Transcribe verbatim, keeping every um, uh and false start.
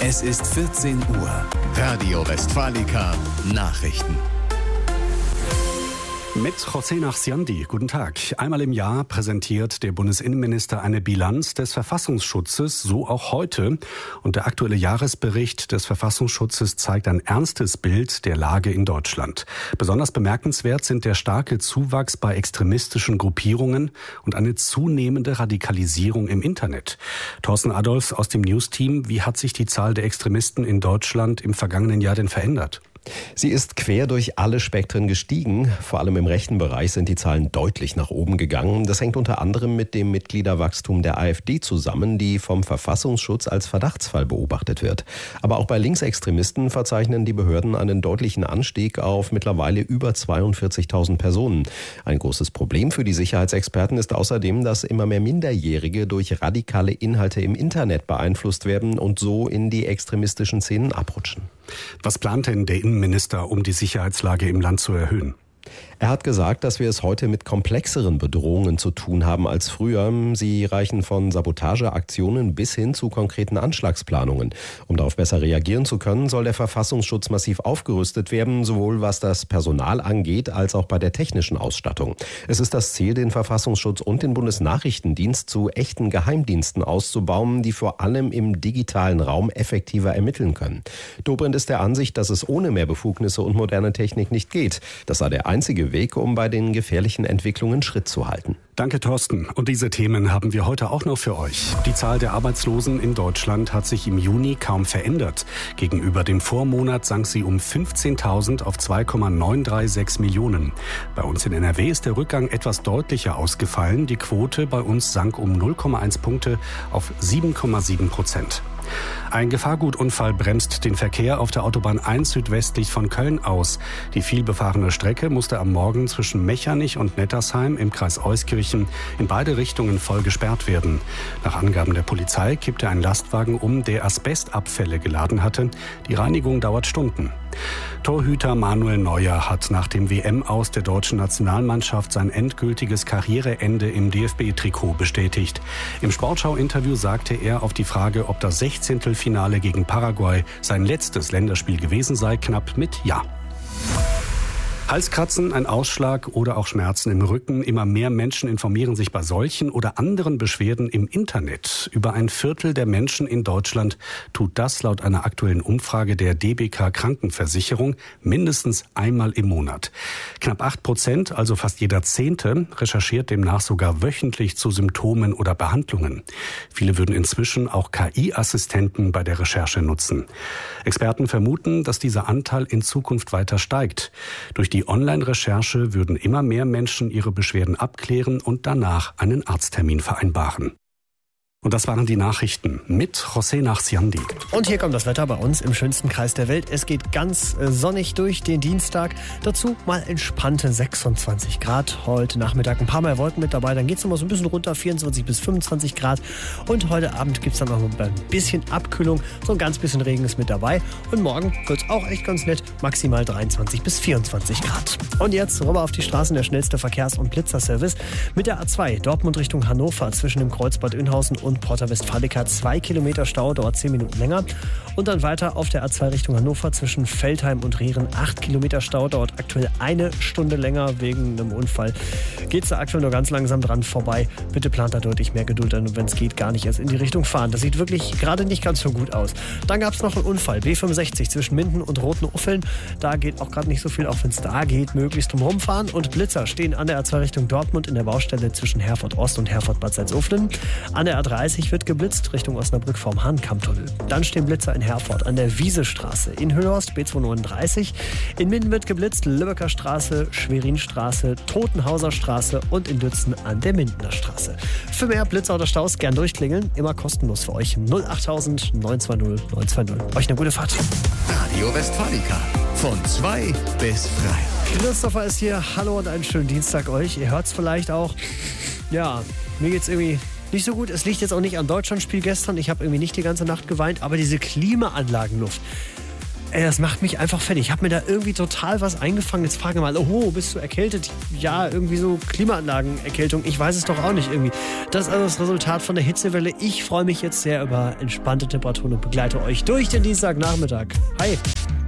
Es ist vierzehn Uhr. Radio Westfalica Nachrichten. Mit José Nachsiandi. Guten Tag. Einmal im Jahr präsentiert der Bundesinnenminister eine Bilanz des Verfassungsschutzes, so auch heute. Und der aktuelle Jahresbericht des Verfassungsschutzes zeigt ein ernstes Bild der Lage in Deutschland. Besonders bemerkenswert sind der starke Zuwachs bei extremistischen Gruppierungen und eine zunehmende Radikalisierung im Internet. Thorsten Adolfs aus dem News-Team, wie hat sich die Zahl der Extremisten in Deutschland im vergangenen Jahr denn verändert? Sie ist quer durch alle Spektren gestiegen. Vor allem im rechten Bereich sind die Zahlen deutlich nach oben gegangen. Das hängt unter anderem mit dem Mitgliederwachstum der AfD zusammen, die vom Verfassungsschutz als Verdachtsfall beobachtet wird. Aber auch bei Linksextremisten verzeichnen die Behörden einen deutlichen Anstieg auf mittlerweile über zweiundvierzigtausend Personen. Ein großes Problem für die Sicherheitsexperten ist außerdem, dass immer mehr Minderjährige durch radikale Inhalte im Internet beeinflusst werden und so in die extremistischen Szenen abrutschen. Was plant denn der Innenminister, um die Sicherheitslage im Land zu erhöhen? Er hat gesagt, dass wir es heute mit komplexeren Bedrohungen zu tun haben als früher. Sie reichen von Sabotageaktionen bis hin zu konkreten Anschlagsplanungen. Um darauf besser reagieren zu können, soll der Verfassungsschutz massiv aufgerüstet werden, sowohl was das Personal angeht, als auch bei der technischen Ausstattung. Es ist das Ziel, den Verfassungsschutz und den Bundesnachrichtendienst zu echten Geheimdiensten auszubauen, die vor allem im digitalen Raum effektiver ermitteln können. Dobrindt ist der Ansicht, dass es ohne mehr Befugnisse und moderne Technik nicht geht. Das sei der einzige Weg, um bei den gefährlichen Entwicklungen Schritt zu halten. Danke, Thorsten. Und diese Themen haben wir heute auch noch für euch. Die Zahl der Arbeitslosen in Deutschland hat sich im Juni kaum verändert. Gegenüber dem Vormonat sank sie um fünfzehntausend auf zwei Komma neun drei sechs Millionen. Bei uns in N R W ist der Rückgang etwas deutlicher ausgefallen. Die Quote bei uns sank um null Komma eins Punkte auf sieben Komma sieben Prozent. Ein Gefahrgutunfall bremst den Verkehr auf der Autobahn eins südwestlich von Köln aus. Die vielbefahrene Strecke musste am Morgen zwischen Mechernich und Nettersheim im Kreis Euskirchen in beide Richtungen voll gesperrt werden. Nach Angaben der Polizei kippte ein Lastwagen um, der Asbestabfälle geladen hatte. Die Reinigung dauert Stunden. Torhüter Manuel Neuer hat nach dem W M-Aus der deutschen Nationalmannschaft sein endgültiges Karriereende im D F B-Trikot bestätigt. Im Sportschau-Interview sagte er auf die Frage, ob das Sechzehntelfinale gegen Paraguay sein letztes Länderspiel gewesen sei, knapp mit Ja. Halskratzen, ein Ausschlag oder auch Schmerzen im Rücken. Immer mehr Menschen informieren sich bei solchen oder anderen Beschwerden im Internet. Über ein Viertel der Menschen in Deutschland tut das laut einer aktuellen Umfrage der D B K Krankenversicherung mindestens einmal im Monat. Knapp acht Prozent, also fast jeder Zehnte, recherchiert demnach sogar wöchentlich zu Symptomen oder Behandlungen. Viele würden inzwischen auch K I-Assistenten bei der Recherche nutzen. Experten vermuten, dass dieser Anteil in Zukunft weiter steigt. Durch die Die Online-Recherche würden immer mehr Menschen ihre Beschwerden abklären und danach einen Arzttermin vereinbaren. Und das waren die Nachrichten mit José Nachsiandi. Und hier kommt das Wetter bei uns im schönsten Kreis der Welt. Es geht ganz sonnig durch den Dienstag. Dazu mal entspannte sechsundzwanzig Grad. Heute Nachmittag ein paar mehr Wolken mit dabei. Dann geht es nochmal so ein bisschen runter, vierundzwanzig bis fünfundzwanzig Grad. Und heute Abend gibt es dann noch ein bisschen Abkühlung. So ein ganz bisschen Regen ist mit dabei. Und morgen wird es auch echt ganz nett. Maximal dreiundzwanzig bis vierundzwanzig Grad. Und jetzt rüber auf die Straßen, der schnellste Verkehrs- und Blitzerservice. Mit der A zwei Dortmund Richtung Hannover zwischen dem Kreuzbad Oennhausen und und Porta Westfalica zwei Kilometer Stau, dauert zehn Minuten länger. Und dann weiter auf der A zwei Richtung Hannover zwischen Veltheim und Rehren acht Kilometer Stau, dauert aktuell eine Stunde länger wegen einem Unfall. Geht es da aktuell nur ganz langsam dran vorbei. Bitte plant da deutlich mehr Geduld an und wenn es geht, gar nicht erst in die Richtung fahren. Das sieht wirklich gerade nicht ganz so gut aus. Dann gab es noch einen Unfall, B fünfundsechzig zwischen Minden und Roten-Uffeln. Da geht auch gerade nicht so viel, auch wenn es da geht, möglichst drum rumfahren. Und Blitzer stehen an der A zwei Richtung Dortmund in der Baustelle zwischen Herford Ost und Herford Bad Salzuflen. An der A dreißig wird geblitzt Richtung Osnabrück vom Hahnkammtunnel. Dann stehen Blitzer in Herford an der Wiesestraße, in Hüllhorst B zweihundertneununddreißig. In Minden wird geblitzt Lübecker Straße, Schwerinstraße, Totenhauser Straße und in Lützen an der Mindener Straße. Für mehr Blitzer oder Staus gern durchklingeln, immer kostenlos für euch. null achttausend neunhundertzweißig neunhundertzweißig. Euch eine gute Fahrt. Radio Westfalica von zwei bis drei. Christopher ist hier. Hallo und einen schönen Dienstag euch. Ihr hört es vielleicht auch. Ja, mir geht's irgendwie nicht so gut. Es liegt jetzt auch nicht am Deutschlandspiel gestern. Ich habe irgendwie nicht die ganze Nacht geweint. Aber diese Klimaanlagenluft, Ey, das macht mich einfach fertig. Ich habe mir da irgendwie total was eingefangen. Jetzt frage mal, oh, bist du erkältet? Ja, irgendwie so Klimaanlagenerkältung. Ich weiß es doch auch nicht irgendwie. Das ist also das Resultat von der Hitzewelle. Ich freue mich jetzt sehr über entspannte Temperaturen und begleite euch durch den Dienstagnachmittag. Hi.